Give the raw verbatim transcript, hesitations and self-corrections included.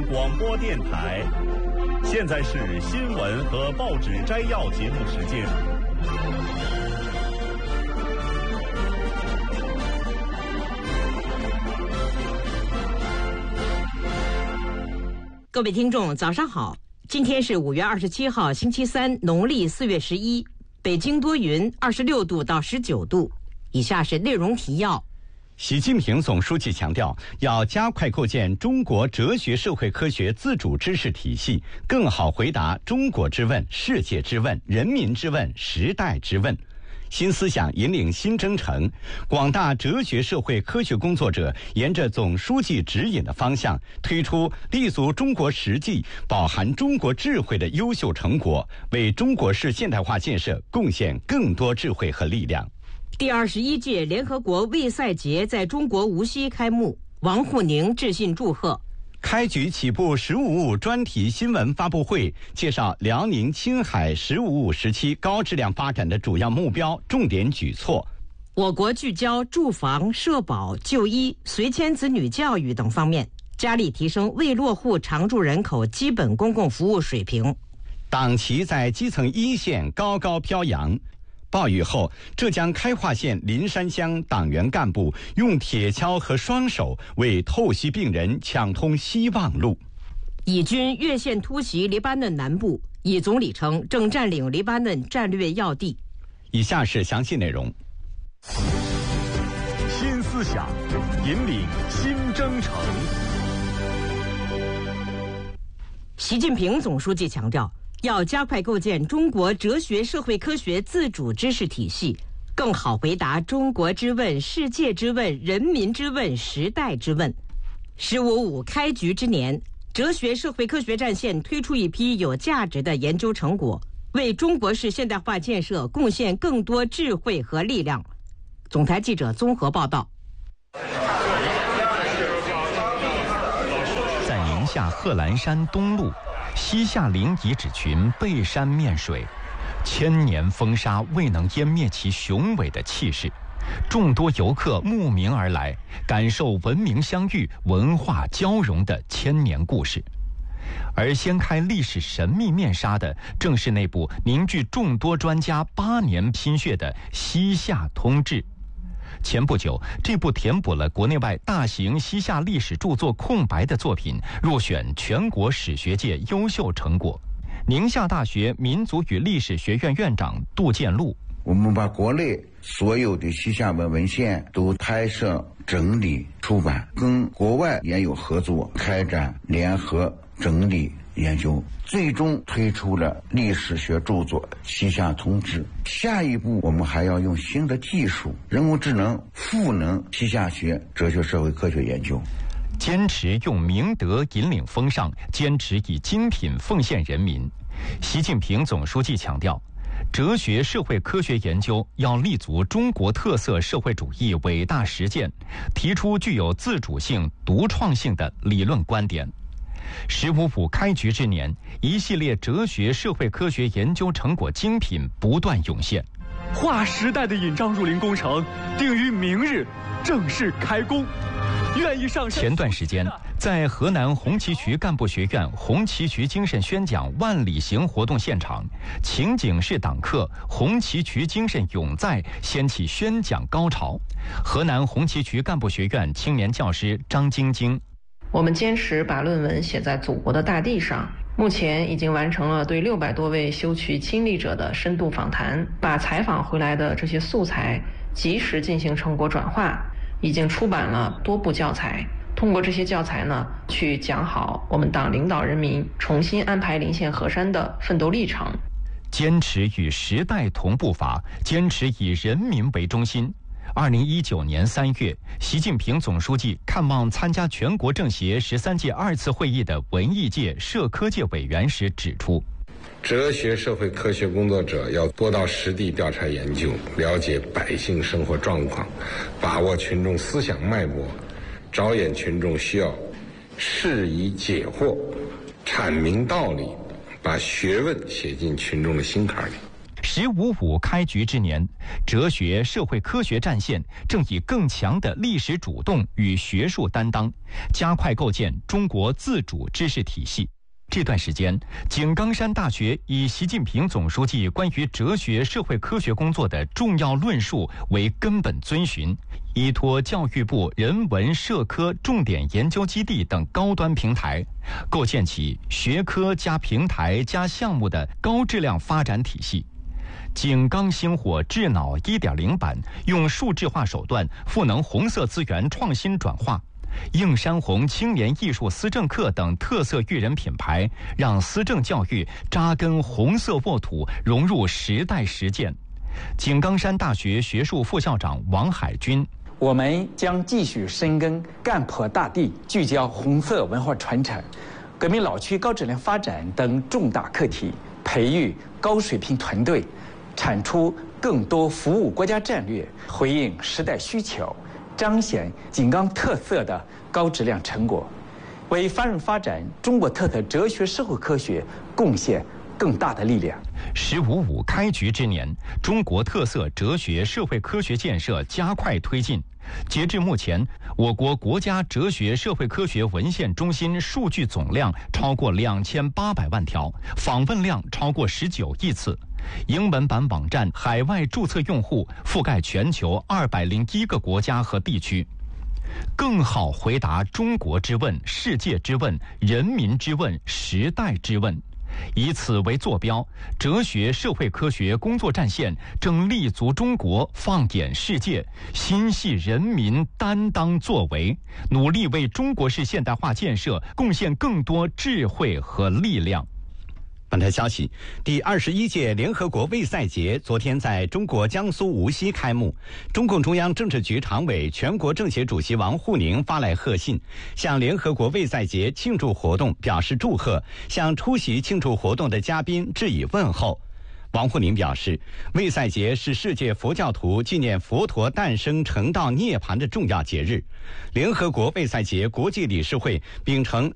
广播电台。现在是新闻和报纸摘要节目时间。 各位听众，早上好！今天是五月二十七号，星期三，农历四月十一。北京多云，二十六度到十九度。以下是内容提要。 习近平总书记强调，要加快构建中国哲学社会科学自主知识体系，更好回答中国之问、世界之问、人民之问、时代之问。新思想引领新征程，广大哲学社会科学工作者沿着总书记指引的方向，推出立足中国实际、饱含中国智慧的优秀成果，为中国式现代化建设贡献更多智慧和力量。 第二十一届联合国卫赛节在中国无锡开幕，王沪宁致信祝贺。 开局起步十五五专题新闻发布会，介绍辽宁青海十五五时期高质量发展的主要目标、重点举措。 我国聚焦住房、社保、就医、随迁子女教育等方面，加力提升未落户常住人口基本公共服务水平。 党旗在基层一线高高飘扬。暴雨后，浙江开化县林山乡党员干部用铁锹和双手为透析病人抢通希望路。 以军越线突袭黎巴嫩南部，以总理称正占领黎巴嫩战略要地。 以下是详细内容。 新思想引领新征程。 习近平总书记强调，要加快构建中国哲学社会科学自主知识体系，更好回答中国之问、世界之问、人民之问、时代之问。十五五开局之年，哲学社会科学战线推出一批有价值的研究成果，为中国式现代化建设贡献更多智慧和力量。总台记者综合报道。 在宁夏贺兰山东麓，西夏陵遗址群背山面水，千年风沙未能湮灭其雄伟的气势。众多游客慕名而来，感受文明相遇、文化交融的千年故事。而掀开历史神秘面纱的，正是那部凝聚众多专家八年心血的《西夏通志》。前不久，这部填补了国内外大型西夏历史著作空白的作品入选全国史学界优秀成果。宁夏大学民族与历史学院院长杜建禄： 我们把国内所有的西夏文文献都拍摄、整理、出版，跟国外也有合作，开展联合整理研究，最终推出了历史学著作《西夏通志》。下一步，我们还要用新的技术，人工智能赋能西夏学哲学社会科学研究。 坚持用明德引领风尚，坚持以精品奉献人民。习近平总书记强调，哲学社会科学研究要立足中国特色社会主义伟大实践，提出具有自主性、独创性的理论观点。十五五开局之年，一系列哲学社会科学研究成果精品不断涌现。 划时代的引章入林工程定于明日正式开工。愿意上前段时间，在河南红旗渠干部学院红旗渠精神宣讲万里行活动现场，情景式党课红旗渠精神永在掀起宣讲高潮。河南红旗渠干部学院青年教师张晶晶： 我们坚持把论文写在祖国的大地上，目前已经完成了对六百多位修渠亲历者的深度访谈，把采访回来的这些素材及时进行成果转化，已经出版了多部教材。通过这些教材呢，去讲好我们党领导人民重新安排临县河山的奋斗历程。 坚持与时代同步伐，坚持以人民为中心。二零一九年三月，习近平总书记看望参加全国政协十三届二次会议的文艺界、社科界委员时指出， 哲学社会科学工作者要多到实地调查研究，了解百姓生活状况，把握群众思想脉搏，着眼群众需要，释疑解惑，阐明道理，把学问写进群众的心坎里。 十五五开局之年，哲学社会科学战线正以更强的历史主动与学术担当，加快构建中国自主知识体系。这段时间，井冈山大学以习近平总书记关于哲学社会科学工作的重要论述为根本遵循，依托教育部人文社科重点研究基地等高端平台，构建起学科加平台加项目的高质量发展体系。井冈星火智脑 一点零 版用数字化手段赋能红色资源创新转化。映山红青年艺术思政课等特色育人品牌，让思政教育扎根红色沃土，融入时代实践。井冈山大学学术副校长王海军： 我们将继续深耕干破大地，聚焦红色文化传承、革命老区高质量发展等重大课题，培育高水平团队，产出更多服务国家战略，回应时代需求，彰显井冈特色的高质量成果，为繁荣发展中国特色哲学社会科学贡献更大的力量。 十五五开局之年，中国特色哲学社会科学建设加快推进。截至目前，我国国家哲学社会科学文献中心数据总量超过两千八百万条，访问量超过十九亿次。英文版网站海外注册用户覆盖全球二百零一个国家和地区，更好回答中国之问、世界之问、人民之问、时代之问。以此为坐标，哲学社会科学工作战线正立足中国，放眼世界，心系人民，担当作为，努力为中国式现代化建设贡献更多智慧和力量。 本台消息，第二十一届联合国卫赛节昨天在中国江苏无锡开幕。中共中央政治局常委、全国政协主席王沪宁发来贺信，向联合国卫赛节庆祝活动表示祝贺，向出席庆祝活动的嘉宾致以问候。王沪宁表示，卫赛节是世界佛教徒纪念佛陀诞生成道涅槃的重要节日。联合国卫赛节国际理事会秉承